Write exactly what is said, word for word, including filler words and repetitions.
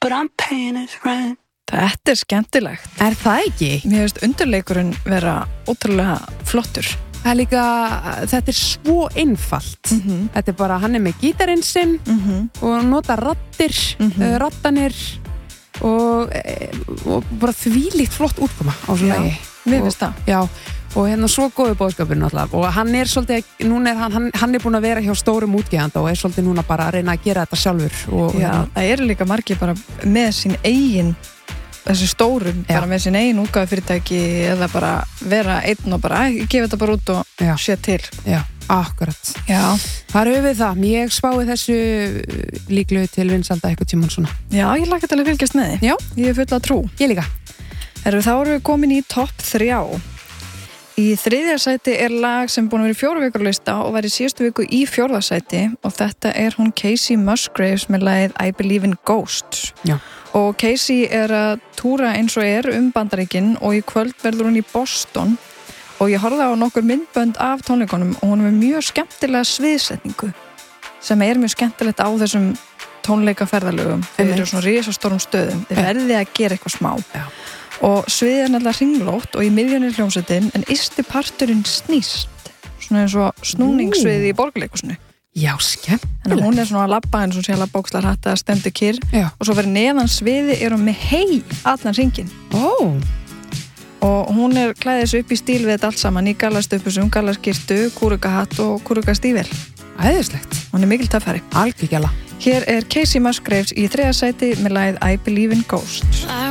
but I'm paying his rent. Þetta er skemmtilegt. Er það ekki? Mér finnst undirleikurinn vera ótrúlega flottur. Það er líka, þetta er svo einfalt. Mm-hmm. Þetta er bara, hann er með gítarinn sinn Mm-hmm. og nota raddir, Mhm. uh, raddanir og, eh, og bara þvílíkt flott útkoma á svo Já, lagi. mér Og- finnst það. Já, og hérna svo góðu bóðskapurinn alltaf og hann er svolítið, núna er hann, hann, hann er búin að vera hjá stórum útgefanda og er svolítið núna bara að reyna að gera þetta sjálfur og, og Já, hérna, það eru líka margir bara með sín eigin þessi stórum, Já. bara með sín eigin útgáfu fyrirtæki eða bara vera einn og bara, æ, ég gefi þetta bara út og Já. sé til. já, akkurat. Já. Þar höfum við það, ég spái þessu líklegu til vinsalda eitthvað tímann svona. Já, ég laka til að fylgjast með þið. Já. Ég er full að trú. Ég líka. Herru, þá erum við komin í topp þrjá. Í þriðja sæti er lag sem búin að vera í fjóra vikur lista og var í síðustu viku í fjórða sæti og þetta er hún Casey Musgraves með lagið I Believe in Ghosts. Já. Og Casey er að túra eins og er um Bandaríkin og í kvöld verður hún í Boston og ég horfði á nokkur myndbönd af tónleikunum og hún er með mjög skemmtilega sviðsetningu sem er mjög skemmtilegt á þessum tónleikaferðalögum. Þau Einmitt. eru svona risastórum stöðum. Þau verði að gera eitthvað smá. Já. Og sviðið er náttúrulega hringlótt og í miðjunni er hljómsveitin en ysti parturinn snýst svona eins og snúningssviðið í borgarleikusinu. Já, Þannig að skemmtilegt. hún er svona að labba eins og sé að labba ókslar hatta að stendur kyrr Já. og svo verið neðan sviði er hún með hei allan hringinn Ó, og hún er klæðið sig upp í stíl við þetta allt saman í gallastuppusum, gallaskirtu, kúrukahatt og kúrukastífel. æðislegt. Hún er mikil töffari. Algjörgjala. Hér er Casey Musgraves í þriðja sæti með lagið I Believe in Ghosts.